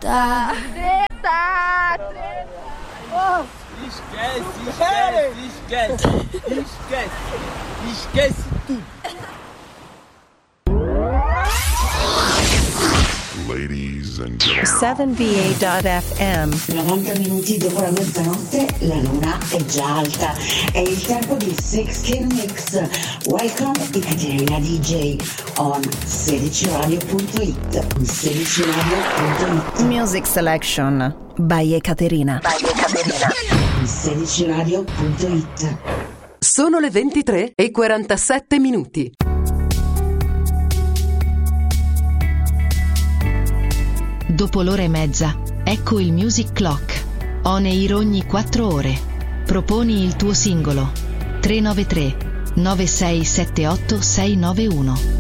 Esquece tudo. Ladies and gentlemen. 7va.fm. 90 minuti dopo la mezzanotte la luna è già alta. È il tempo di 16 Mix. Welcome Ekaterina DJ on 16radio.it. 16radio.it. Music Selection by Ekaterina. 16radio.it. Sono le 23:47. Dopo l'ora e mezza, ecco il Music Clock. On air ogni 4 ore. Proponi il tuo singolo. 393 9678 691.